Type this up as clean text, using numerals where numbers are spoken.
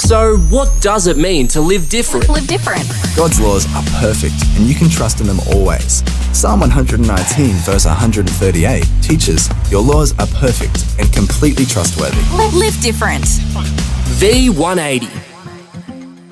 So, what does it mean to live different? Live different. God's laws are perfect, and you can trust in them always. Psalm 119, verse 138 teaches, "Your laws are perfect and completely trustworthy." Live different. V180.